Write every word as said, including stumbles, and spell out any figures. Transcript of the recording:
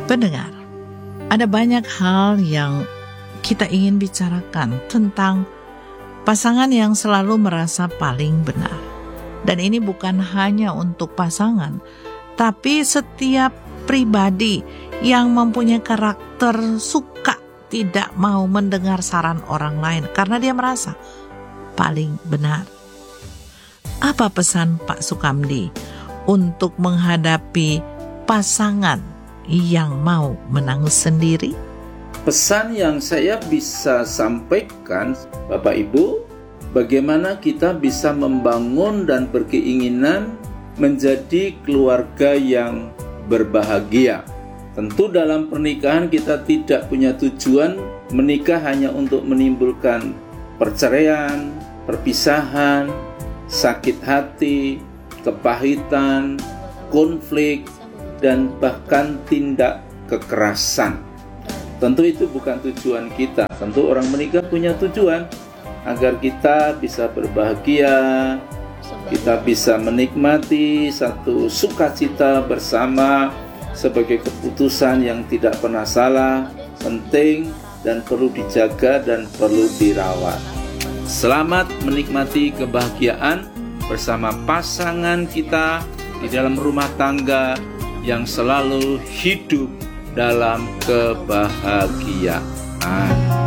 Pendengar, ada banyak hal yang kita ingin bicarakan tentang pasangan yang selalu merasa paling benar. Dan ini bukan hanya untuk pasangan, tapi setiap pribadi yang mempunyai karakter suka tidak mau mendengar saran orang lain karena dia merasa paling benar. Apa pesan Pak Sukamdi untuk menghadapi pasangan yang mau menangis sendiri? Pesan yang saya bisa sampaikan, Bapak Ibu, bagaimana kita bisa membangun dan berkeinginan menjadi keluarga yang berbahagia. Tentu dalam pernikahan kita tidak punya tujuan menikah hanya untuk menimbulkan perceraian, perpisahan, sakit hati, kepahitan, konflik, dan bahkan tindak kekerasan. Tentu itu bukan tujuan kita. Tentu orang menikah punya tujuan agar kita bisa berbahagia, kita bisa menikmati satu sukacita bersama sebagai keputusan yang tidak pernah salah, penting, dan perlu dijaga dan perlu dirawat. Selamat menikmati kebahagiaan bersama pasangan kita di dalam rumah tangga yang selalu hidup dalam kebahagiaan.